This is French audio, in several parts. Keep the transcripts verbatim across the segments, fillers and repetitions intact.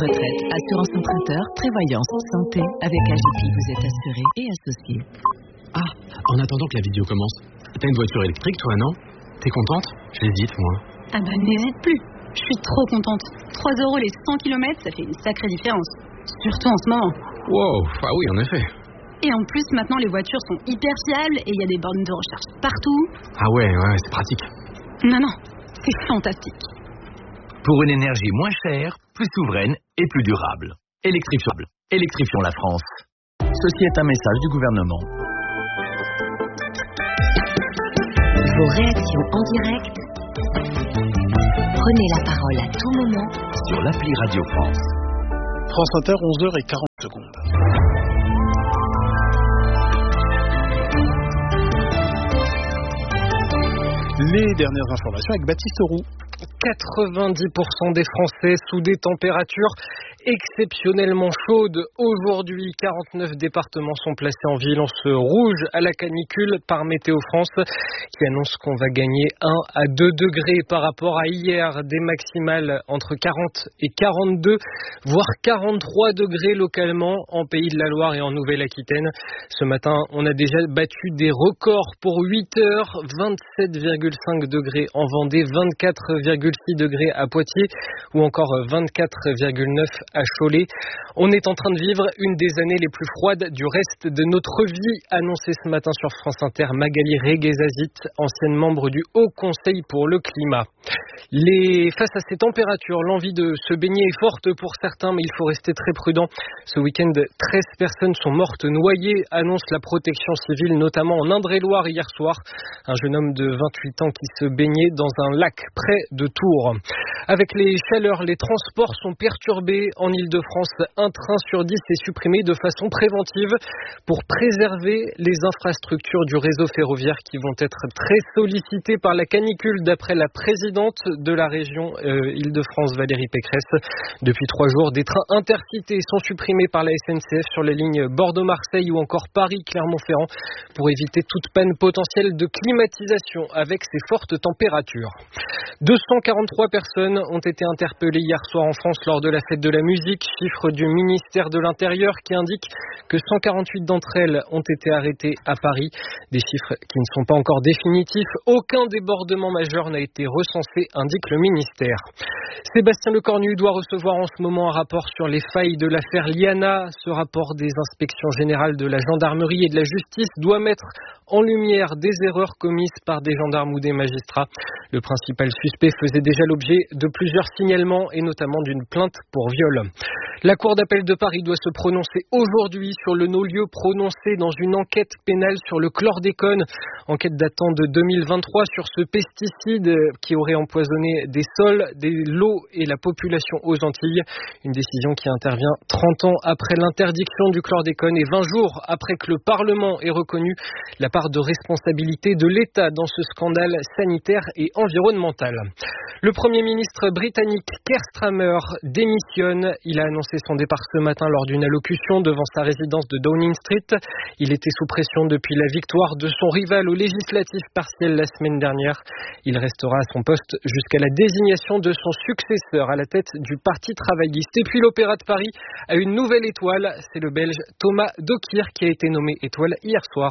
retraite, assurance emprunteur, prévoyance, santé. Avec A G P, vous êtes assuré et associé. Ah, en attendant que la vidéo commence, t'as une voiture électrique, toi, non? T'es contente? J'hésite, moi. Ah bah, n'hésite plus. Je suis trop contente. trois euros les cent kilomètres, ça fait une sacrée différence. Surtout en ce moment. Wow, ah oui, en effet. Et en plus, maintenant, les voitures sont hyper fiables et il y a des bornes de recharge partout. Ah ouais, ouais, c'est pratique. Non, non, c'est fantastique. Pour une énergie moins chère, plus souveraine et plus durable. Électrifions, électrifions la France. Ceci est un message du gouvernement. Vos réactions en direct. Prenez la parole à tout moment sur l'appli Radio France. France Inter, onze heures quarante secondes. Les dernières informations avec Baptiste Roux. quatre-vingt-dix pour cent des Français sous des températures exceptionnellement chaudes. Aujourd'hui, quarante-neuf départements sont placés en vigilance rouge à la canicule par Météo France, qui annonce qu'on va gagner un à deux degrés par rapport à hier, des maximales entre quarante et quarante-deux, voire quarante-trois degrés localement en Pays de la Loire et en Nouvelle-Aquitaine. Ce matin, on a déjà battu des records pour huit heures, vingt-sept virgule cinq degrés en Vendée, vingt-quatre virgule six degrés à Poitiers ou encore vingt-quatre virgule neuf à Cholet. On est en train de vivre une des années les plus froides du reste de notre vie, annoncé ce matin sur France Inter Magali Reguezazit, ancienne membre du Haut Conseil pour le climat. Les... Face à ces températures, l'envie de se baigner est forte pour certains, mais il faut rester très prudent. Ce week-end, treize personnes sont mortes noyées, annonce la protection civile, notamment en Indre-et-Loire hier soir. Un jeune homme de vingt-huit ans qui se baignait dans un lac près de Tours. Avec les chaleurs, les transports sont perturbés en Île-de-France. Un train sur dix est supprimé de façon préventive pour préserver les infrastructures du réseau ferroviaire qui vont être très sollicitées par la canicule, d'après la présidente de la région euh, Île-de-France, Valérie Pécresse. Depuis trois jours, des trains intercités sont supprimés par la S N C F sur les lignes Bordeaux-Marseille ou encore Paris-Clermont-Ferrand pour éviter toute panne potentielle de climatisation avec ces fortes températures. deux cent quarante-trois personnes ont été interpellées hier soir en France lors de la fête de la musique, chiffre du ministère de l'Intérieur qui indique que cent quarante-huit d'entre elles ont été arrêtées à Paris. Des chiffres qui ne sont pas encore définitifs. Aucun débordement majeur n'a été recensé, indique le ministère. Sébastien Lecornu doit recevoir en ce moment un rapport sur les failles de l'affaire Liana. Ce rapport des inspections générales de la gendarmerie et de la justice doit mettre en lumière des erreurs commises par des gendarmes ou des magistrats. Le principal suspect faisait déjà l'objet de plusieurs signalements et notamment d'une plainte pour viol. La Cour d'appel de Paris doit se prononcer aujourd'hui sur le non-lieu prononcé dans une enquête pénale sur le chlordécone. Enquête datant de deux mille vingt-trois sur ce pesticide qui aurait empoisonné des sols, des l'eau et la population aux Antilles. Une décision qui intervient trente ans après l'interdiction du chlordécone et vingt jours après que le Parlement ait reconnu la part de responsabilité de l'État dans ce scandale sanitaire et environnemental. Le Premier ministre britannique Keir Starmer démissionne. Il a annoncé son départ ce matin lors d'une allocution devant sa résidence de Downing Street. Il était sous pression depuis la victoire de son rival aux législatives partielles la semaine dernière. Il restera à son poste jusqu'à la désignation de son successeur à la tête du Parti travailliste. Et puis l'Opéra de Paris a une nouvelle étoile. C'est le Belge Thomas Dokir qui a été nommé étoile hier soir.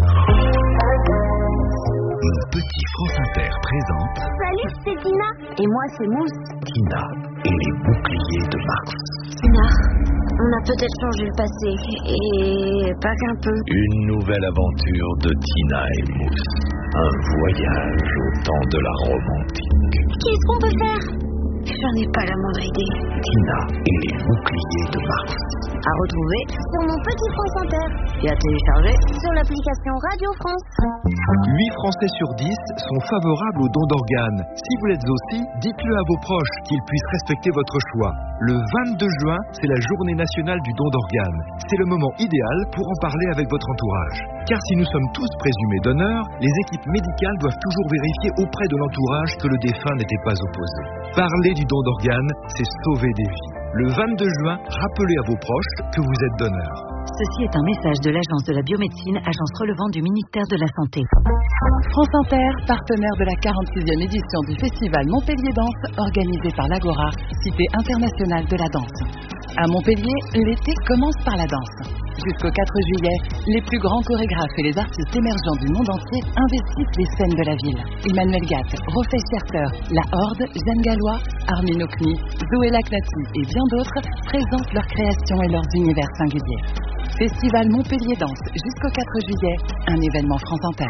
Mon petit France Inter présente. Salut, c'est Tina. Et moi, c'est Mousse. Tina et les boucliers de Mars. Tina, on a peut-être changé le passé. Et pas qu'un peu. Une nouvelle aventure de Tina et Mousse. Un voyage au temps de la romantique. Qu'est-ce qu'on peut faire? J'en ai pas la moindre idée. Tina et les boucliers de Mars. À retrouver sur mon petit France Inter. Et à télécharger sur l'application Radio France. huit Français sur dix sont favorables au don d'organes. Si vous l'êtes aussi, dites-le à vos proches, qu'ils puissent respecter votre choix. Le vingt-deux juin, c'est la journée nationale du don d'organes. C'est le moment idéal pour en parler avec votre entourage. Car si nous sommes tous présumés donneurs, les équipes médicales doivent toujours vérifier auprès de l'entourage que le défunt n'était pas opposé. Parler du don d'organes, c'est sauver des vies. Le vingt-deux juin, rappelez à vos proches que vous êtes donneur. Ceci est un message de l'Agence de la biomédecine, agence relevant du ministère de la Santé. France Inter, partenaire de la quarante-sixième édition du festival Montpellier Danse, organisé par l'Agora, cité internationale de la danse. À Montpellier, l'été commence par la danse. Jusqu'au quatre juillet, les plus grands chorégraphes et les artistes émergents du monde entier investissent les scènes de la ville. Emmanuel Gatt, Rofei Scherter, La Horde, Jeanne Gallois, Armin Okni, Zoé Laclati et bien d'autres présentent leurs créations et leurs univers singuliers. Festival Montpellier Danse jusqu'au quatre juillet, un événement France Inter.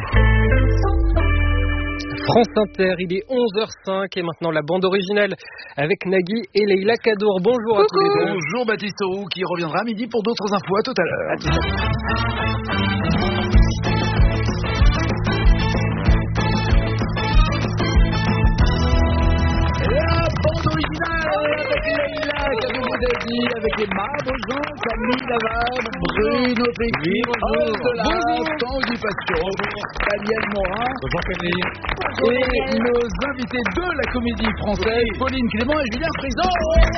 France Inter, il est onze heures cinq et maintenant la bande originale avec Nagui et Leïla Kadour. Bonjour. Coucou. À tous les deux. Bonjour Baptiste Roux qui reviendra à midi pour d'autres infos. À tout à l'heure. À tout à l'heure. Avec les Mabozans, Camille Laval, Bruno Péqui, Oldola, Tanguy Passion, Daniel Morin, et nos invités de la Comédie Française, Pauline Clément et Julien Frisot.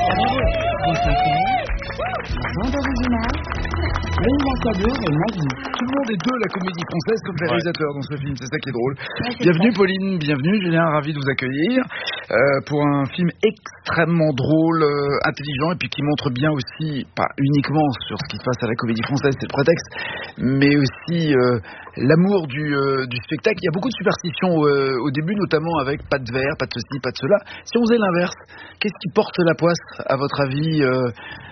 Bande originale, Leïla Kadour et Nagui. Tout le monde est de la Comédie Française comme les réalisateurs dans ce film, c'est ça qui est drôle. Ouais, bienvenue ça. Pauline, bienvenue Julien, ravi de vous accueillir euh, pour un film extrêmement drôle, euh, intelligent et puis qui montre bien aussi, pas uniquement sur ce qui se passe à la Comédie Française, c'est le prétexte, mais aussi euh, l'amour du, euh, du spectacle. Il y a beaucoup de superstitions euh, au début, notamment avec pas de verre, pas de ceci, pas de cela. Si on faisait l'inverse, qu'est-ce qui porte la poisse à votre avis? euh,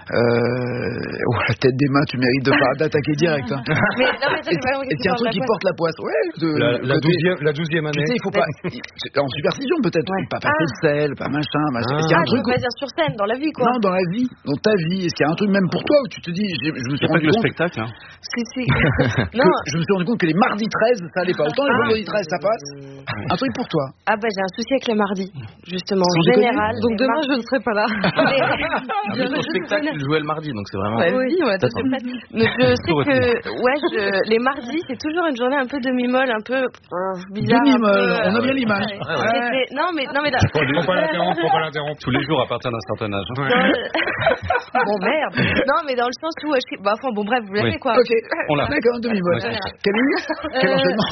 Euh... Oh, la tête des mains, tu mérites de pas d'attaquer direct. Hein. Mais, non, mais ça, c'est pas et c'est un truc qui porte la poisse. Ouais, de, la, la, douzième, la douzième année. Tu sais, il faut pas. En superstition, peut-être. Ouais. Pas passer ah. le sel, pas machin. machin. Ah, Est-ce qu'il y a un ah, truc. Tu veux dire sur scène, dans la vie, quoi. Non, dans la vie, dans ta vie. Est-ce qu'il y a un truc, même pour toi, où tu te dis, je me suis rendu compte. Le spectacle, hein. C'est, c'est... non. Je me suis rendu compte que les mardis treize, ça allait pas. Autant les vendredis treize, ça passe. Un truc pour toi. Ah, bah, j'ai un souci avec le mardi, justement, en général. Donc demain, je ne serai pas là. Ton spectacle, tu jouais le mardi, donc c'est vraiment. Oui, ouais, tout à fait. Mais je sais que ouais, je, les mardis, c'est toujours une journée un peu demi-molle, un peu euh, bizarre. Demi-molle, peu, on a bien l'image. Ouais, ouais. Ouais. Non, mais non, mais là... faut, faut pas l'interrompre, faut pas l'interrompre. Tous les jours à partir d'un certain âge. Ouais. Bon merde. Non, mais dans le sens où, je... bah, enfin, bon, bref, vous l'avez oui. quoi. Ok, on l'a. D'accord, demi-molle. Ouais. Camille, quel enchaînement?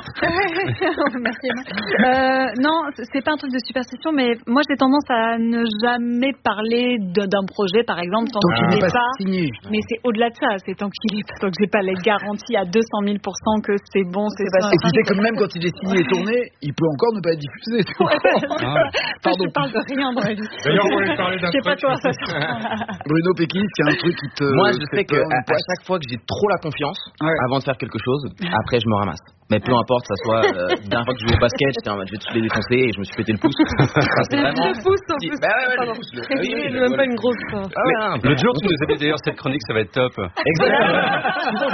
Merci. Euh, non, c'est pas un truc de superstition, mais moi j'ai tendance à ne jamais parler d'un projet, par exemple, tant qu'il n'est pas signé. Mais c'est au-delà de ça, c'est tant qu'il est, tant que j'ai pas les garanties à deux cent mille pour cent que c'est bon, c'est pas. Et tu sais que même quand il est signé et tourné, il peut encore ne pas être diffusé. Ouais, ah. Pardon. Je parle de rien dans la vie. D'ailleurs, on voulait parler d'un truc. Je sais pas toi. Bruno Péqui, il y a un truc qui te. Moi, je sais que à, à chaque fois que j'ai trop la confiance, ouais. avant de faire quelque chose, après je me ramasse. Mais peu importe, ça soit euh, la dernière fois que je jouais au basket, j'étais en mode je vais tous les défoncer et je me suis pété le pouce. C'est vraiment... Le pouce en plus. Bah ouais, ouais, le pouce. Le... Ah oui, oui, même voilà. Pas une grosse. Ah ouais, hein, le jour où tu nous avais d'ailleurs cette chronique, ça va être top. Exactement.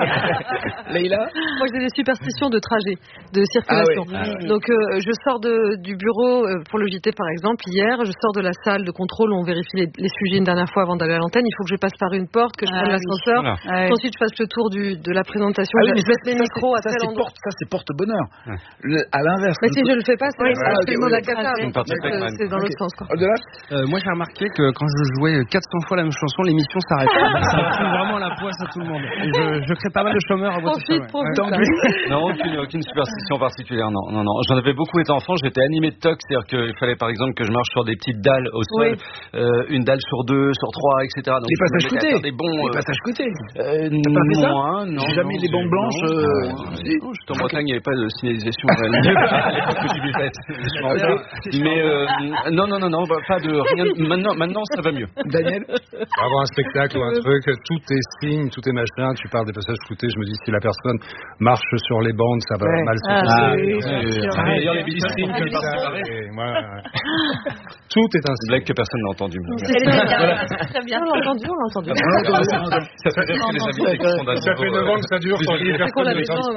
Leïla. Moi j'ai des superstitions de trajet, de circulation. Ah oui. ah, Donc euh, je sors de, du bureau euh, pour le J T par exemple hier, je sors de la salle de contrôle où on vérifie les, les sujets une dernière fois avant d'aller à l'antenne. Il faut que je passe par une porte, que je prenne ah, l'ascenseur, oui. voilà. Ensuite je fasse le tour du, de la présentation. Ah, oui, je laisse les micros à tel endroit. Porte, ça c'est porte-bonheur. Ouais. Le, à l'inverse. Mais si je le fais pas, c'est ouais, absolument ouais, la cata. C'est dans l'autre sens. Quoi. Euh, moi j'ai remarqué que quand je jouais quatre cents fois la même chanson, l'émission s'arrête. Ça fout vraiment la poisse à tout le monde. Je, je crée pas mal de chômeurs à votre Profite, profite. Ouais. Non, aucune, aucune superstition particulière. Non, non, non. J'en avais beaucoup étant enfant. J'étais animé de toc, c'est-à-dire qu'il fallait par exemple que je marche sur des petites dalles au sol, oui. euh, une dalle sur deux, sur trois, et cetera. Donc, les passages coûtés. Des bons. Les passages coûtés. Euh, T'as pas fait ça? Moi, non. J'ai jamais les bandes blanches. Non, euh, non, j'étais en Bretagne, il n'y avait pas de signalisation à l'époque du buffet. Mais euh, non, non, non, non, pas de rien. Maintenant, maintenant, ça va mieux. Daniel, avoir un spectacle ou un truc, tout est signe, tout est machin. Tu parles des passages floutés. Je me dis si la personne marche sur les bandes, ça va ouais. mal se passer. Ah, oui, d'ailleurs, les petits signes que ça apparaît. Tout est un blague que personne n'a entendu. Très bien, on l'a entendu, on l'a entendu. Ça fait rire que les invités qui sont dans ça fait neuf ans que ça dure sans qu'il y ait personne.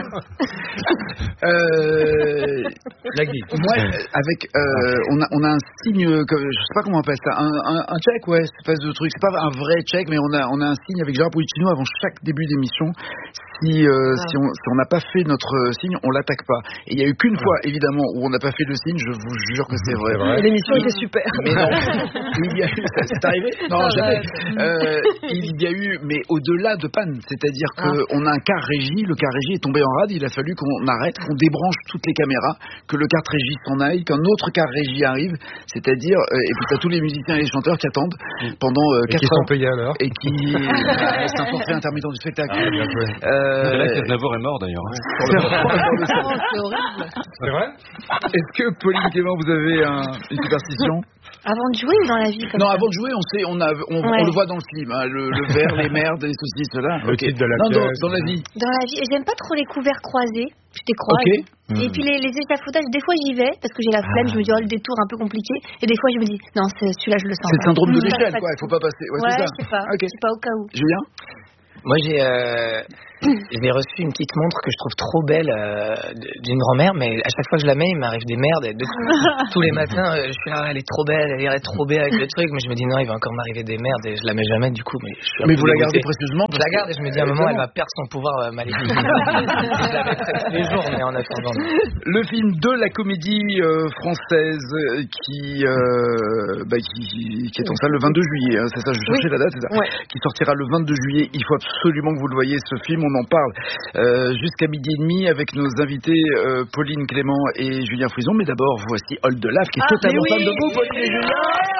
Moi, avec, euh, on a, on a un signe, que, je sais pas comment on appelle ça, un, un, un check, ouais, cette espèce de truc. C'est pas un vrai check, mais on a, on a un signe avec Gérard Policino avant chaque début d'émission. Si, euh, ah. si on si on n'a pas fait notre signe, on l'attaque pas. Et il y a eu qu'une fois, évidemment, où on n'a pas fait le signe. Je vous jure que c'est vrai. vrai. L'émission était super. Mais non, il y a eu, c'est arrivé. Non, ah, jamais. Euh, il y a eu, mais au-delà de panne, c'est-à-dire que ah. on a un car régie. Le car régie est tombé en rade. Il a fallu qu'on arrête, qu'on débranche toutes les caméras, que le car régie s'en aille, qu'un autre car régie arrive. C'est-à-dire, euh, et puis t'as tous les musiciens et les chanteurs qui attendent pendant euh, et qui sont payés à l'heure. Et qui... c'est un portrait intermittent du spectacle. Ah, bien joué. Euh... Là, Aznavour est mort d'ailleurs. Hein. C'est horrible. C'est vrai? Est-ce que, Pauline Clément, vous avez un, une superstition? Avant de jouer ou dans la vie comme Non, ça? avant de jouer, on sait, on, a, on, ouais. on le voit dans le film, hein, le, le verre, les merdes, les saucisses, là. Le okay. titre de la non, pièce. Dans, dans la vie. Dans la vie, j'aime pas trop les couverts croisés. Je les croise. Okay. Et mmh. puis les, les échafaudages, des fois j'y vais parce que j'ai la flemme, ah. je me dis oh le détour un peu compliqué. Et des fois je me dis non, celui-là je le sens. C'est le syndrome de mmh. l'échelle, quoi. Il faut pas passer. Ouais, ouais c'est ça. je sais pas. Okay. C'est pas au cas où. Julien? Moi, j'ai, euh, j'ai reçu une petite montre que je trouve trop belle euh, d'une grand-mère, mais à chaque fois que je la mets, il m'arrive des merdes. Et de, tous les matins, euh, je suis là, elle est trop belle, elle est trop belle avec le truc, mais je me dis non, il va encore m'arriver des merdes et je la mets jamais du coup. Mais, je suis mais vous la gardez précieusement? Je la garde et je me dis à un moment, elle va perdre son pouvoir euh, maléfique. Je la mettrai tous les jours, mais en attendant. Le film de la comédie euh, française qui, euh, bah, qui, qui est en salle le vingt-deux juillet, hein, c'est ça, je cherchais oui. la date, c'est ça, ouais. qui sortira le vingt-deux juillet. Il faut absolument que vous le voyez, ce film, on en parle euh, jusqu'à midi et demi avec nos invités euh, Pauline Clément et Julien Frison. Mais d'abord, voici Hold the Laugh qui est ah, totalement oui. fan de vous, Pauline et Julien.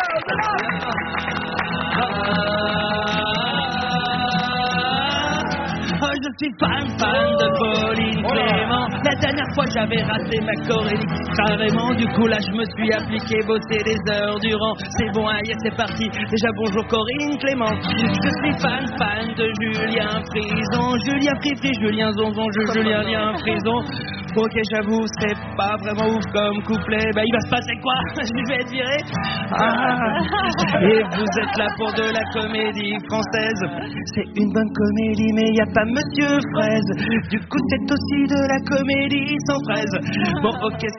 Oh, je suis fan, fan de Pauline Clément. La dernière fois j'avais raté ma chorélie carrément. Du coup là je me suis appliqué, bossé des heures durant. C'est bon, allez c'est parti. Déjà bonjour Corinne Clément. Je suis fan, fan de Julien Frison. Julien Frifri, Julien Zonzon, Julien Lien Frison. Ok, j'avoue, c'est pas vraiment ouf comme couplet. Bah il va se passer quoi? Je vais être viré. Ah. Et vous êtes là pour de la comédie française. C'est une bonne comédie mais y a pas Monsieur Fraise. Du coup c'est aussi de la comédie sans fraise. Bon ok.